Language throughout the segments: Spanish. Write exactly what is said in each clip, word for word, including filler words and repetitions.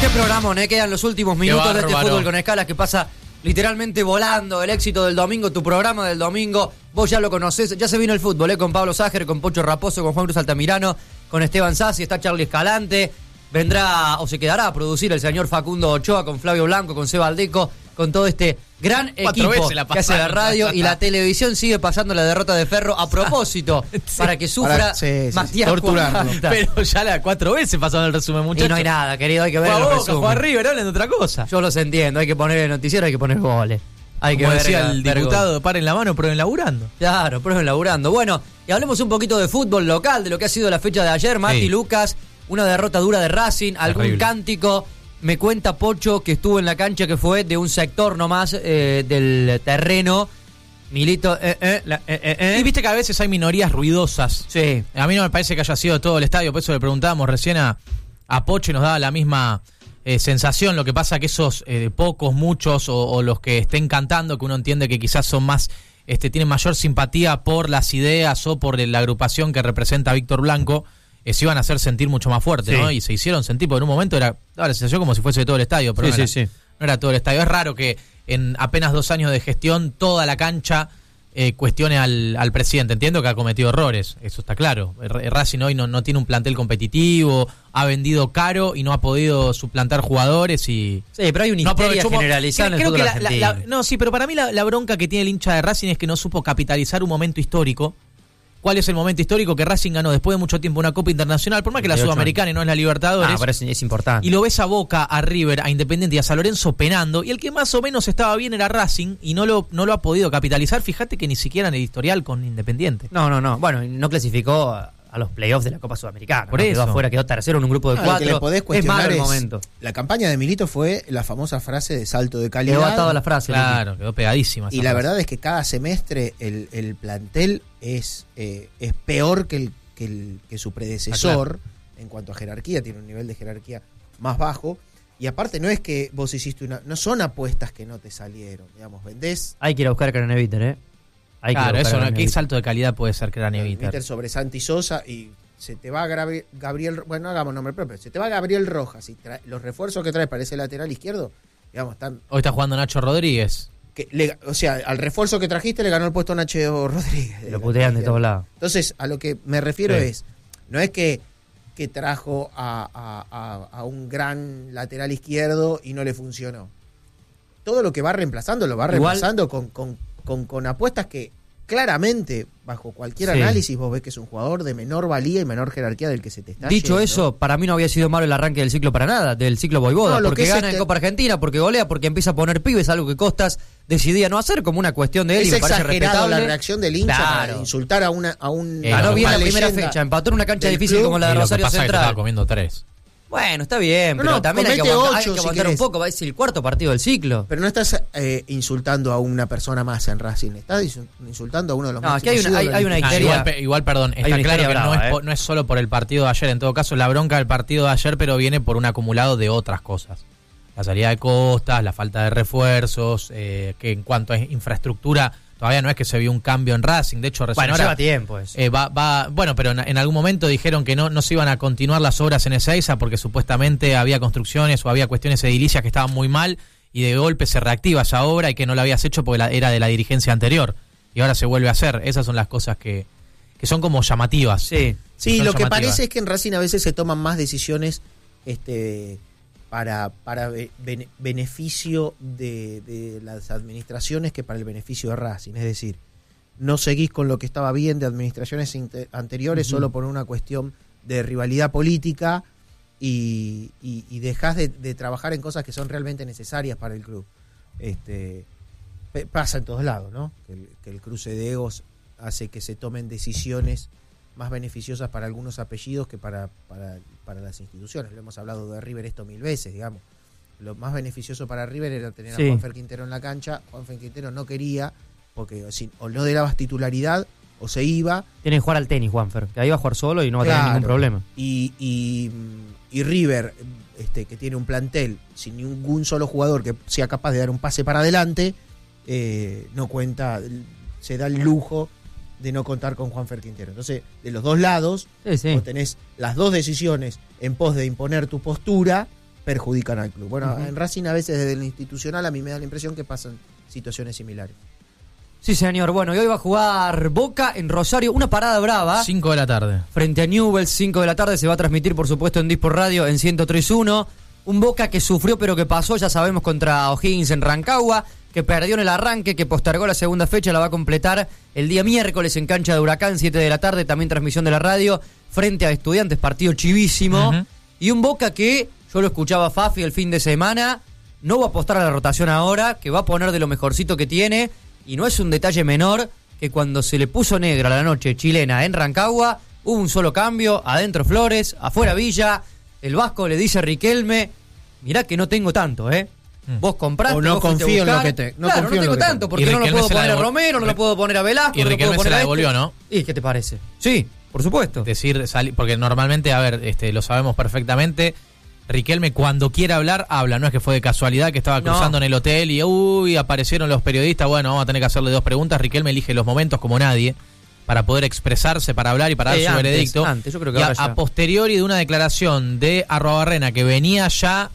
Qué programón, ¿eh? Quedan los últimos minutos de este Fútbol con Escalas que pasa literalmente volando. El éxito del domingo, tu programa del domingo, vos ya lo conocés. Ya se vino el fútbol, ¿eh? Con Pablo Ságer, con Pocho Raposo, con Juan Cruz Altamirano, con Esteban Sassi, está Charly Escalante. Vendrá o se quedará a producir el señor Facundo Ochoa con Flavio Blanco, con Seba Aldeco, con todo este gran equipo que hace la radio y la televisión. Sigue pasando la derrota de Ferro a propósito, sí, para que sufra para, sí, sí, Matías torturarlo. Pero ya las cuatro veces pasaron el resumen, muchachos. Y no hay nada, querido, hay que ver el resumen. Fue arriba, no hablan de otra cosa. Yo los entiendo, hay que poner el noticiero, hay que poner goles. Hay Como que decía ver, el diputado, paren la mano, prueben laburando. Claro, prueben laburando. Bueno, y hablemos un poquito de fútbol local, de lo que ha sido la fecha de ayer. Mati, sí. Lucas, una derrota dura de Racing, algún Terrible. Cántico. Me cuenta Pocho que estuvo en la cancha, que fue de un sector nomás eh, del terreno. Milito, eh, eh, la, eh, eh, eh. Y viste que a veces hay minorías ruidosas. Sí. A mí no me parece que haya sido todo el estadio, por eso le preguntábamos recién a, a Pocho y nos daba la misma eh, sensación. Lo que pasa que esos eh, pocos, muchos o, o los que estén cantando, que uno entiende que quizás son más, este, tienen mayor simpatía por las ideas o por la agrupación que representa a Víctor Blanco, Eh, se iban a hacer sentir mucho más fuerte, sí. ¿no? Y se hicieron sentir, porque en un momento era daba la sensación como si fuese todo el estadio, pero sí, no, era, sí, sí. no era todo el estadio. Es raro que en apenas dos años de gestión toda la cancha eh, cuestione al, al presidente. Entiendo que ha cometido errores, eso está claro. Racing hoy no, no tiene un plantel competitivo, ha vendido caro y no ha podido suplantar jugadores y... Sí, pero hay una histeria no generalizada en el fútbol argentino. No, sí, pero para mí la, la bronca que tiene el hincha de Racing es que no supo capitalizar un momento histórico. ¿Cuál es el momento histórico? Que Racing ganó después de mucho tiempo una Copa Internacional, por más que la Sudamericana y no es la Libertadores. Ah, pero es, es importante. Y lo ves a Boca, a River, a Independiente y a San Lorenzo penando, y el que más o menos estaba bien era Racing, y no lo, no lo ha podido capitalizar. Fíjate que ni siquiera en el historial con Independiente. No, no, no. Bueno, no clasificó a, a los playoffs de la Copa Sudamericana. Por ¿no? eso. Quedó afuera, quedó tercero en un grupo de no, cuatro. Que le podés cuestionar es malo el es, momento. La campaña de Milito fue la famosa frase de salto de calidad. Quedó atada la frase. Claro, quedó pegadísima. Y la frase. verdad es que cada semestre el, el plantel es, eh, es peor que, el, que, el, que su predecesor, ah, claro. En cuanto a jerarquía, tiene un nivel de jerarquía más bajo. Y aparte no es que vos hiciste una... No son apuestas que no te salieron, digamos, vendés... Hay que ir a buscar a Craneviter, ¿eh? Hay claro, que eso, ¿no? ¿Qué salto de calidad puede ser Craneviter? Craneviter sobre Santi Sosa y... Se te va Gabriel, Gabriel, bueno, no hagamos nombre propio, se te va Gabriel Rojas y trae, los refuerzos que traes para ese lateral izquierdo, digamos, están... Hoy está jugando Nacho Rodríguez. Que le, o sea, al refuerzo que trajiste le ganó el puesto a Nacho Rodríguez. Lo putean de todos lados. Entonces, a lo que me refiero sí. es, no es que, que trajo a, a, a, a un gran lateral izquierdo y no le funcionó. Todo lo que va reemplazando, lo va reemplazando Igual, con, con, con, con apuestas que... Claramente, bajo cualquier sí. análisis, vos ves que es un jugador de menor valía y menor jerarquía del que se te está Dicho yendo. Eso, para mí no había sido malo el arranque del ciclo para nada, del ciclo Voivoda, no, porque gana este... en Copa Argentina, porque golea, porque empieza a poner pibes, algo que Costas decidía no hacer, como una cuestión de él, es y me parece respetable. La reacción del hincha claro. para insultar a una a un eh, ganó bien la primera fecha, empató en una cancha difícil club, como la de Rosario Central. Que estaba comiendo tres. Bueno, está bien, no, pero no, también hay que aguantar, ocho, hay que aguantar si un poco, va a ser el cuarto partido del ciclo. Pero no estás eh, insultando a una persona más en Racing, estás insultando a uno de los no, más. No, aquí hay una, hay, hay una histeria. Ah, igual, igual, perdón, está claro que brava, no, es, eh. no es solo por el partido de ayer, en todo caso la bronca del partido de ayer, pero viene por un acumulado de otras cosas. La salida de Costas, la falta de refuerzos, eh, que en cuanto a infraestructura... Todavía no es que se vio un cambio en Racing, de hecho recién bueno, ahora, lleva tiempo eso. Eh, va, va, bueno, pero en, en algún momento dijeron que no, no se iban a continuar las obras en Ezeiza porque supuestamente había construcciones o había cuestiones edilicias que estaban muy mal y de golpe se reactiva esa obra y que no la habías hecho porque la, era de la dirigencia anterior y ahora se vuelve a hacer. Esas son las cosas que, que son como llamativas. Sí, sí, lo llamativas. que parece es que en Racing a veces se toman más decisiones este para, para be, bene, beneficio de, de las administraciones que para el beneficio de Racing. Es decir, no seguís con lo que estaba bien de administraciones inter, anteriores uh-huh. solo por una cuestión de rivalidad política y, y, y dejás de, de trabajar en cosas que son realmente necesarias para el club. Este, pasa en todos lados, ¿no? Que el, que el cruce de egos hace que se tomen decisiones más beneficiosas para algunos apellidos que para, para, para las instituciones. Lo hemos hablado de River esto mil veces, digamos. Lo más beneficioso para River era tener sí. a Juanfer Quintero en la cancha. Juanfer Quintero no quería, porque si, o no le dabas titularidad o se iba. Tienen que jugar al tenis, Juanfer, que ahí va a jugar solo y no va claro. a tener ningún problema. Y, y, y River, este, que tiene un plantel sin ningún solo jugador que sea capaz de dar un pase para adelante, eh, no cuenta, se da el lujo de no contar con Juanfer Quintero. Entonces, de los dos lados, sí, sí. vos tenés las dos decisiones en pos de imponer tu postura perjudican al club. Bueno, Uh-huh. en Racing a veces desde el institucional a mí me da la impresión que pasan situaciones similares. Sí, señor. Bueno, y hoy va a jugar Boca en Rosario, una parada brava. cinco de la tarde. Frente a Newell's, cinco de la tarde, se va a transmitir, por supuesto, en Dispor Radio en ciento tres punto uno. Un Boca que sufrió, pero que pasó, ya sabemos, contra O'Higgins en Rancagua, que perdió en el arranque, que postergó la segunda fecha, la va a completar el día miércoles en cancha de Huracán, siete de la tarde, también transmisión de la radio, frente a Estudiantes, partido chivísimo. Uh-huh. Y un Boca que, yo lo escuchaba a Fafi el fin de semana, no va a apostar a la rotación ahora, que va a poner de lo mejorcito que tiene, y no es un detalle menor que cuando se le puso negra la noche chilena en Rancagua, hubo un solo cambio, adentro Flores, afuera Villa, el Vasco le dice a Riquelme, mirá que no tengo tanto, ¿eh? Vos compraste, o no vos confío en lo que te no, claro, confío no tengo en lo que tanto, te... porque no lo puedo poner a Romero, no lo puedo poner a Velasco, y no lo puedo Riquelme poner se la a devolvió, este. ¿no? ¿Y qué te parece? Sí, por supuesto. Decir, sali- porque normalmente, a ver, este, lo sabemos perfectamente, Riquelme cuando quiere hablar, habla, no es que fue de casualidad que estaba cruzando no. en el hotel y uy, aparecieron los periodistas, bueno, vamos a tener que hacerle dos preguntas. Riquelme elige los momentos como nadie para poder expresarse, para hablar y para dar eh, su antes, veredicto. Antes, yo creo que y a, a posteriori de una declaración de Arruabarrena que venía ya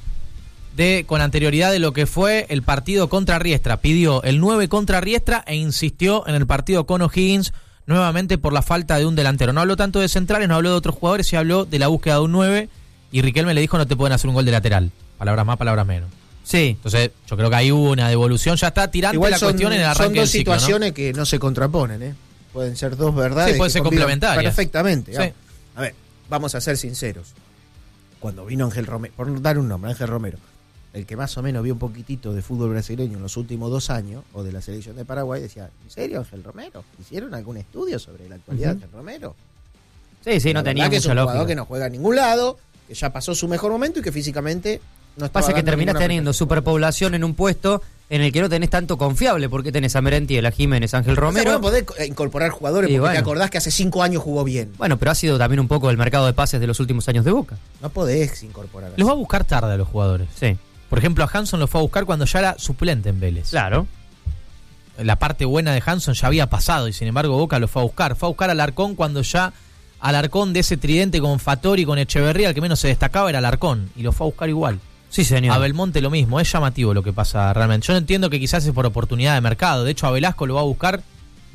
de con anterioridad de lo que fue el partido contra Riestra, pidió el nueve contra Riestra e insistió en el partido con O'Higgins nuevamente por la falta de un delantero. No habló tanto de centrales, no habló de otros jugadores, y habló de la búsqueda de un nueve, y Riquelme le dijo no te pueden hacer un gol de lateral. Palabras más, palabras menos. Sí. Entonces, yo creo que hay una devolución, ya está tirando Igual la son, cuestión en el arranque son dos del ciclo, situaciones ¿no? que no se contraponen, ¿eh? Pueden ser dos verdades. Sí, pueden ser complementarias. Perfectamente. Sí. A ver, vamos a ser sinceros. Cuando vino Ángel Romero, por dar un nombre, Ángel Romero, el que más o menos vio un poquitito de fútbol brasileño en los últimos dos años, o de la selección de Paraguay, decía, ¿en serio Ángel Romero? ¿Hicieron algún estudio sobre la actualidad uh-huh. de Ángel Romero? Sí, sí, la no tenía que mucha es un lógica. jugador que no juega a ningún lado, que ya pasó su mejor momento y que físicamente no estaba. Pasa que terminás teniendo superpoblación en un puesto en el que no tenés tanto confiable, porque tenés a Merentiel, a Jiménez, Ángel Romero. No podés incorporar jugadores y porque bueno. te acordás que hace cinco años jugó bien. Bueno, pero ha sido también un poco el mercado de pases de los últimos años de Boca. No podés incorporar. Los va a buscar tarde a los jugadores. Sí. Por ejemplo, a Hanson lo fue a buscar cuando ya era suplente en Vélez. Claro. La parte buena de Hanson ya había pasado y sin embargo Boca lo fue a buscar. Fue a buscar a Alarcón cuando ya Alarcón de ese tridente con Fattori y con Echeverría, el que menos se destacaba era Alarcón, y lo fue a buscar igual. Sí, señor. A Belmonte lo mismo, es llamativo lo que pasa realmente. Yo no entiendo que quizás es por oportunidad de mercado. De hecho, a Velasco lo va a buscar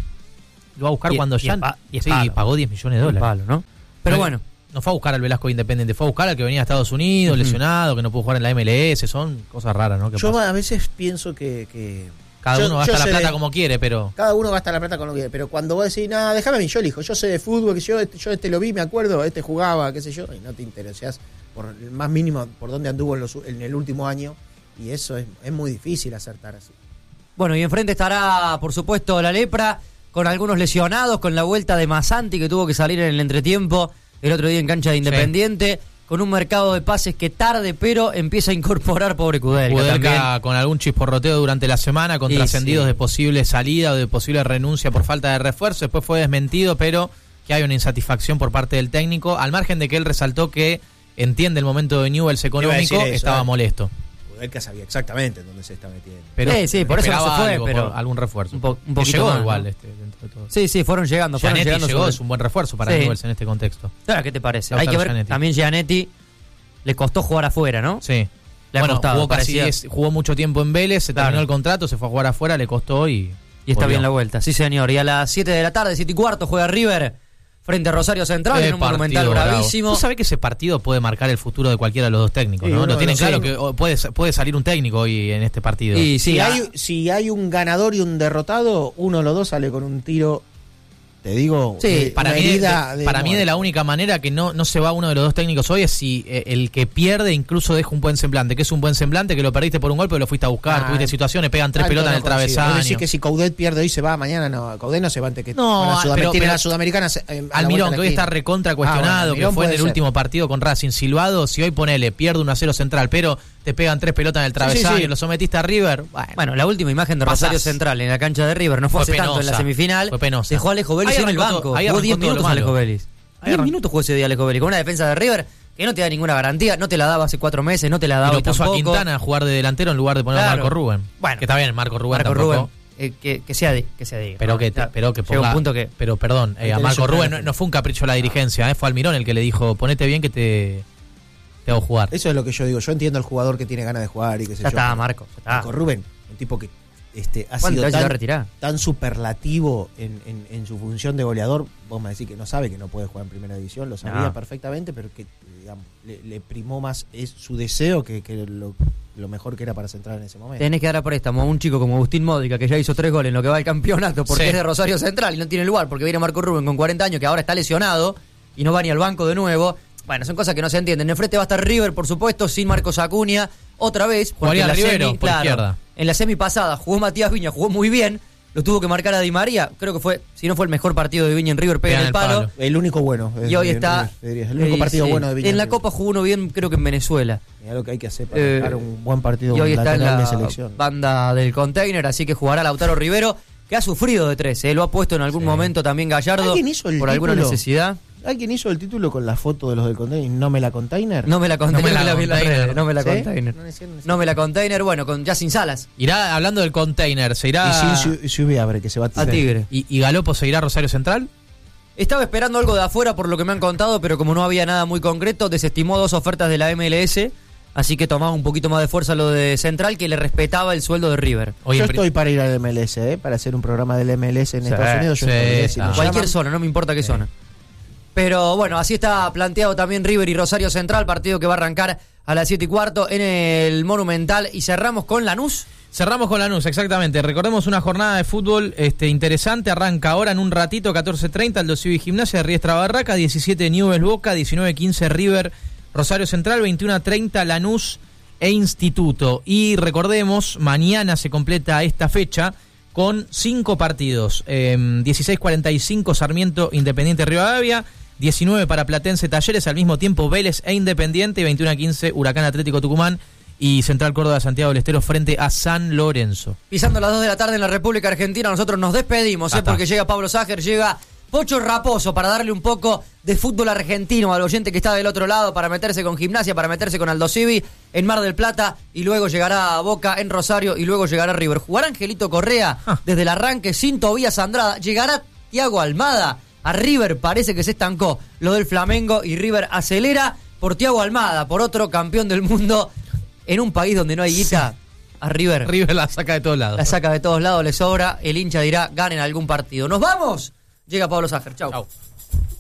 lo va a buscar y, cuando y ya pa, y sí, palo. pagó diez millones de dólares. Palo, ¿no? Pero no, bueno. No fue a buscar al Velasco Independiente, fue a buscar al que venía a Estados Unidos, uh-huh. lesionado, que no pudo jugar en la M L S. Son cosas raras, ¿no? Yo pasa? a veces pienso que... que... Cada yo, uno gasta la plata de, como quiere, pero... Cada uno gasta la plata como quiere, pero cuando vos decís, nada, déjame a mí, yo elijo, yo sé de fútbol, que yo, yo este lo vi, me acuerdo, este jugaba, qué sé yo, y no te interesás por el más mínimo por dónde anduvo en, los, en el último año, y eso es, es muy difícil acertar así. Bueno, y enfrente estará, por supuesto, la Lepra, con algunos lesionados, con la vuelta de Masanti, que tuvo que salir en el entretiempo el otro día en cancha de Independiente, sí. Con un mercado de pases que tarde, pero empieza a incorporar pobre Kudelka. Kudelka con algún chisporroteo durante la semana, con sí, trascendidos sí. de posible salida o de posible renuncia por falta de refuerzo. Después fue desmentido, pero que hay una insatisfacción por parte del técnico, al margen de que él resaltó que entiende el momento de Newell's económico, eso, estaba eh. molesto. Kudelka sabía exactamente dónde se está metiendo. Pero sí, sí, por eso no se fue, algo, pero por algún refuerzo. Un, po, un poquito llegó más, igual ¿no? este, dentro de todo. Sí, sí, fueron llegando. Fueron Gianetti llegando llegó, sobre... es un buen refuerzo para sí. Newell's en este contexto. Claro, ¿qué te parece? Lautaro Hay que ver, Gianetti. También Gianetti le costó jugar afuera, ¿no? Sí. Le ha bueno, costado, jugó, casi diez, jugó mucho tiempo en Vélez, se claro. terminó el contrato, se fue a jugar afuera, le costó y... Y está volvió. bien la vuelta, sí señor. Y a las siete de la tarde, siete y cuarto, juega River frente a Rosario Central Qué en un monumental bravísimo. Tú sabés que ese partido puede marcar el futuro de cualquiera de los dos técnicos, sí, ¿no? no Lo tienen no claro sé. que puede, puede salir un técnico hoy en este partido. Y sí, si, ah, hay, si hay un ganador y un derrotado, uno de los dos sale con un tiro... Te digo, sí, de, para, mí de, de, para mí de la única manera que no, no se va uno de los dos técnicos hoy es si eh, el que pierde incluso deja un buen semblante, que es un buen semblante, que lo perdiste por un golpe, lo fuiste a buscar, ah, tuviste situaciones, pegan tres pelotas no en el travesaño. Decir que si Coudet pierde hoy se va, mañana no, Coudet no se va antes que no, la Sudam- pero, tiene pero, la Sudamericana. Eh, Almirón, que hoy está recontra cuestionado, ah, bueno, que fue en el ser. último partido con Racing silbado, si hoy ponele, pierde uno a cero Central, pero te pegan tres pelotas en el travesaño, sí, sí, sí. lo sometiste a River. Bueno, bueno, la última imagen de Rosario Pasás. Central en la cancha de River no fue, fue hace penosa, tanto en la semifinal. Fue penosa. Dejó a Alejo Vélez en el banco. Jugó diez minutos a Alejo Vélez. diez minutos jugó ese día Alejo Vélez con una defensa de River que no te da ninguna garantía, no te la daba hace cuatro meses, no te la daba y lo puso tampoco. a Quintana a jugar de delantero en lugar de poner claro. a Marco Rubén. Bueno, que está bien, Marco Rubén Marco tampoco. Rubén. Eh, que, que sea de, que sea de, pero que ya, pero que ponga, llega un punto que pero perdón eh, a Marco Rubén no, no fue un capricho de la dirigencia, eh, fue Almirón el que le dijo ponete bien que te te hago jugar. Eso es lo que yo digo. Yo entiendo al jugador que tiene ganas de jugar y qué sé Ya yo. está, Marco. Ya está. Marco Rubén, un tipo que este, ha ¿Cuándo sido te va a tan, retirar? tan superlativo en, en, en su función de goleador. Vos me decís que no sabe que no puede jugar en primera división, lo sabía No. perfectamente, pero que digamos, le, le primó más es su deseo que, que lo, lo mejor que era para Central en ese momento. Tenés que dar a préstamo a un chico como Agustín Módica, que ya hizo tres goles en lo que va del campeonato, porque Sí. es de Rosario Central y no tiene lugar, porque viene Marco Rubén con cuarenta años, que ahora está lesionado y no va ni al banco de nuevo. Bueno, son cosas que no se entienden. En el frente va a estar River, por supuesto, sin Marcos Acuña, otra vez. porque Jugaría en la Rivero semi, por claro, izquierda. En la semi pasada jugó Matías Viña, jugó muy bien, lo tuvo que marcar a Di María. Creo que fue, si no fue el mejor partido de Viña en River, pega en el palo. palo. El único bueno. Y hoy es, está. es el único eh, partido sí. bueno de Viña. En la Copa jugó uno bien, creo que en Venezuela. Mirá lo que hay que hacer para Eh, dar un buen partido Y hoy está en lateral de la selección. banda del container, así que jugará Lautaro Rivero, que ha sufrido de tres. ¿eh? Lo ha puesto en algún Sí. momento también Gallardo ¿Alguien hizo el por alguna título? necesidad. ¿Alguien hizo el título con la foto de los del container? ¿No me la container? No me la container, No me la no me la vi en las container. redes, no me la ¿Sí? container. No decían- no decían. No me la container, bueno, con ya sin Salas. Irá, hablando del container, se irá. Y si, si, si hubiera abre que se va a A Tigre. ¿Y, y Galopo se irá a Rosario Central? Estaba esperando algo de afuera por lo que me han contado, pero como no había nada muy concreto, desestimó dos ofertas de la M L S, así que tomaba un poquito más de fuerza lo de Central, que le respetaba el sueldo de River. Hoy Yo en pri- estoy para ir al M L S, ¿eh? Para hacer un programa del M L S en Sí, Estados Unidos. Yo sí, estoy, ¿eh? Si ah. me Cualquier llaman, zona, no me importa qué zona. Pero bueno, así está planteado también River y Rosario Central, partido que va a arrancar a las siete y cuarto en el Monumental. Y cerramos con Lanús. Cerramos con Lanús, exactamente. Recordemos una jornada de fútbol este, interesante. Arranca ahora en un ratito, catorce treinta, el Civi Gimnasia de Riestra Barraca, diecisiete Newell's Boca, diecinueve quince River, Rosario Central, veintiuno treinta Lanús e Instituto. Y recordemos, mañana se completa esta fecha con cinco partidos. Eh, dieciséis cuarenta y cinco Sarmiento Independiente Rivadavia, diecinueve para Platense Talleres, al mismo tiempo Vélez e Independiente, veintiuno quince Huracán Atlético Tucumán y Central Córdoba Santiago del Estero frente a San Lorenzo. Pisando las dos de la tarde en la República Argentina, nosotros nos despedimos, ¿eh? Está. Porque llega Pablo Ságer, llega Pocho Raposo para darle un poco de fútbol argentino al oyente que está del otro lado, para meterse con Gimnasia, para meterse con Aldo Civi en Mar del Plata, y luego llegará a Boca en Rosario, y luego llegará River. Jugará Angelito Correa Ah. desde el arranque sin Tobías Andrada, llegará Thiago Almada. A River parece que se estancó lo del Flamengo y River acelera por Thiago Almada, por otro campeón del mundo en un país donde no hay guita. A River River la saca de todos lados. la saca de todos lados, le sobra, el hincha dirá, ganen algún partido. ¡Nos vamos! Llega Pablo Ságer, chau. Chau.